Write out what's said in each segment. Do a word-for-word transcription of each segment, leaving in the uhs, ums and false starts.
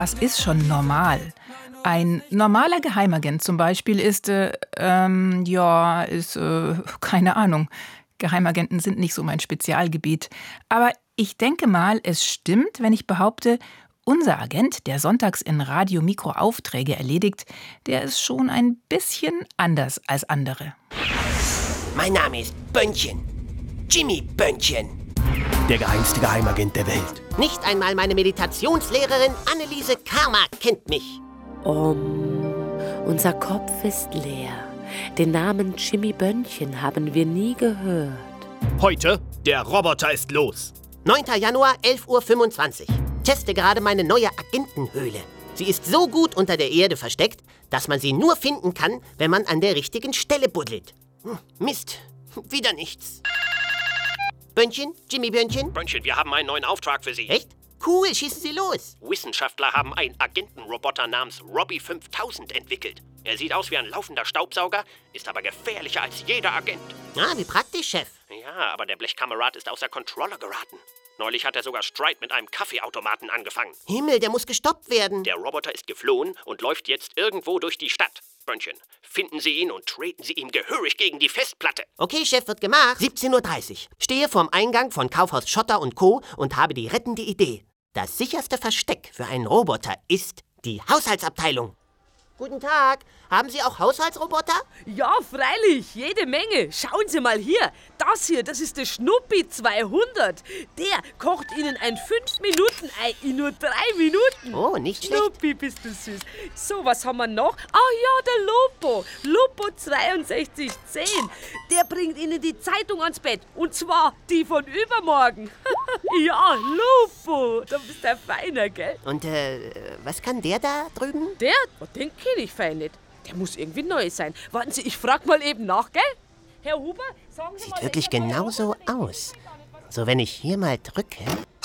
Das ist schon normal. Ein normaler Geheimagent zum Beispiel ist, äh, ähm, ja, ist, äh, keine Ahnung. Geheimagenten sind nicht so mein Spezialgebiet. Aber ich denke mal, es stimmt, wenn ich behaupte, unser Agent, der sonntags in Radio Mikro Aufträge erledigt, der ist schon ein bisschen anders als andere. Mein Name ist Bönnchen. Jimmy Bönnchen. Der geheimste Geheimagent der Welt. Nicht einmal meine Meditationslehrerin Anneliese Karma kennt mich. Um, unser Kopf ist leer. Den Namen Jimmy Bönnchen haben wir nie gehört. Heute, der Roboter ist los. neunter Januar, elf Uhr fünfundzwanzig. Teste gerade meine neue Agentenhöhle. Sie ist so gut unter der Erde versteckt, dass man sie nur finden kann, wenn man an der richtigen Stelle buddelt. Hm, Mist, wieder nichts. Bönnchen, Jimmy Bönnchen? Bönnchen, wir haben einen neuen Auftrag für Sie. Echt? Cool, schießen Sie los. Wissenschaftler haben einen Agentenroboter namens Robbie fünftausend entwickelt. Er sieht aus wie ein laufender Staubsauger, ist aber gefährlicher als jeder Agent. Ah, wie praktisch, Chef. Ja, aber der Blechkamerad ist außer Kontrolle geraten. Neulich hat er sogar Streit mit einem Kaffeeautomaten angefangen. Himmel, der muss gestoppt werden. Der Roboter ist geflohen und läuft jetzt irgendwo durch die Stadt. Bönnchen, finden Sie ihn und treten Sie ihm gehörig gegen die Festplatte. Okay, Chef, wird gemacht. siebzehn Uhr dreißig. Stehe vorm Eingang von Kaufhaus Schotter und Co. und habe die rettende Idee. Das sicherste Versteck für einen Roboter ist die Haushaltsabteilung. Guten Tag. Haben Sie auch Haushaltsroboter? Ja, freilich, jede Menge. Schauen Sie mal hier. Das hier, das ist der Schnuppi zweihundert. Der kocht Ihnen ein fünf Minuten Ei in nur drei Minuten. Oh, nicht schlecht. Schnuppi, bist du süß. So, was haben wir noch? Ah ja, der Lupo. Lupo zweiundsechzig zehn. Der bringt Ihnen die Zeitung ans Bett. Und zwar die von übermorgen. Ja, Lupo. Da bist du ein Feiner, gell? Und, äh, was kann der da drüben? Der? Oh, den kenne ich fein nicht. Der muss irgendwie neu sein. Warten Sie, ich frag mal eben nach, gell? Herr Huber, sagen Sie Sieht mal... wirklich genauso aus. So, wenn ich hier mal drücke...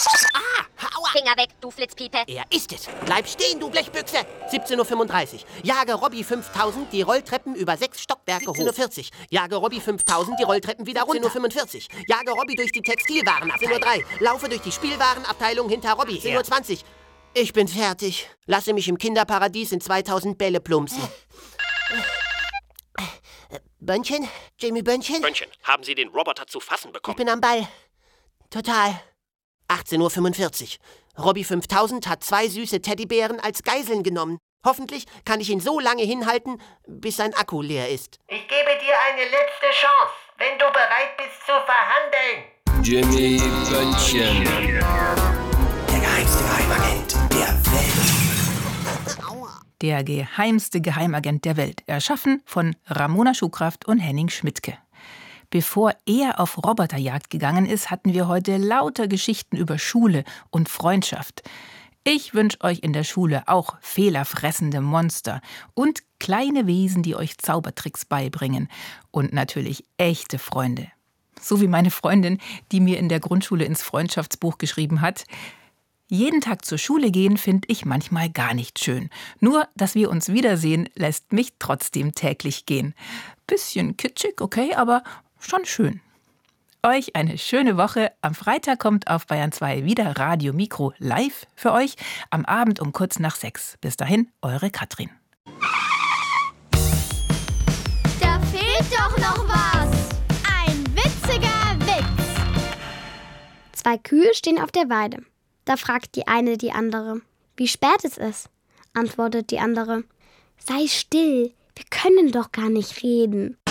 Ah, aua! Finger weg, du Flitzpiepe. Er ist es. Bleib stehen, du Blechbüchse. siebzehn Uhr fünfunddreißig. Jage Robbie fünftausend die Rolltreppen über sechs Stockwerke hoch. siebzehn Uhr vierzig. Jage Robbie fünftausend die Rolltreppen wieder runter. siebzehn Uhr fünfundvierzig. Jage Robbie durch die Textilwarenabteilung. siebzehn Uhr drei. Laufe durch die Spielwarenabteilung hinter Robbie. siebzehn Uhr zwanzig. Ich bin fertig. Lasse mich im Kinderparadies in zweitausend Bälle plumpsen. Bönnchen? Jimmy Bönnchen? Bönnchen, haben Sie den Roboter zu fassen Ich bekommen? bin am Ball. Total. achtzehn Uhr fünfundvierzig. Robbie fünftausend hat zwei süße Teddybären als Geiseln genommen. Hoffentlich kann ich ihn so lange hinhalten, bis sein Akku leer ist. Ich gebe dir eine letzte Chance, wenn du bereit bist zu verhandeln. Jimmy Bönnchen. Der geheimste Geheimagent der Welt. Der geheimste Geheimagent der Welt, erschaffen von Ramona Schukraft und Henning Schmidtke. Bevor er auf Roboterjagd gegangen ist, hatten wir heute lauter Geschichten über Schule und Freundschaft. Ich wünsche euch in der Schule auch fehlerfressende Monster und kleine Wesen, die euch Zaubertricks beibringen. Und natürlich echte Freunde. So wie meine Freundin, die mir in der Grundschule ins Freundschaftsbuch geschrieben hat: Jeden Tag zur Schule gehen finde ich manchmal gar nicht schön. Nur, dass wir uns wiedersehen, lässt mich trotzdem täglich gehen. Bisschen kitschig, okay, aber schon schön. Euch eine schöne Woche. Am Freitag kommt auf Bayern zwei wieder Radio Mikro live für euch. Am Abend um kurz nach sechs. Bis dahin, eure Katrin. Da fehlt doch noch was. Ein witziger Witz. Zwei Kühe stehen auf der Weide. Da fragt die eine die andere, wie spät es ist. Antwortet die andere: Sei still, wir können doch gar nicht reden.